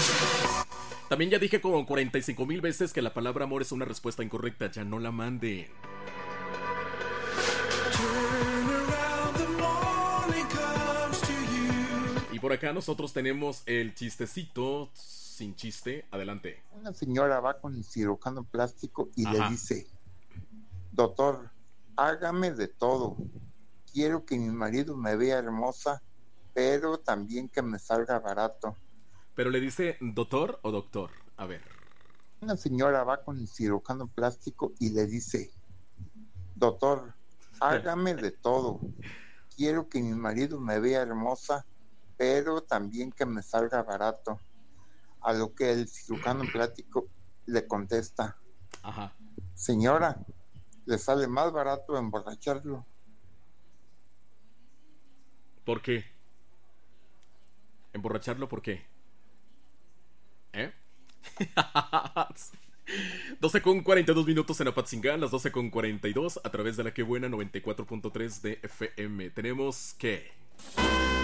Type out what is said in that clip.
También ya dije como 45,000 veces que la palabra amor es una respuesta incorrecta. Ya no la mande. Y por acá nosotros tenemos el chistecito sin chiste. Adelante. Una señora va con el cirujano plástico y le Ajá. dice: doctor, hágame de todo. Quiero que mi marido me vea hermosa, pero también que me salga barato. Pero le dice doctor o doctor. A ver. Una señora va con el cirujano plástico y le dice: doctor, hágame de todo. Quiero que mi marido me vea hermosa, pero también que me salga barato. A lo que el cirujano plástico le contesta: Ajá. señora, le sale más barato emborracharlo. ¿Por qué? ¿Emborracharlo por qué? ¿Eh? 12:42 en Apatzingán, las 12:42 a través de la que buena 94.3 de FM. Tenemos que...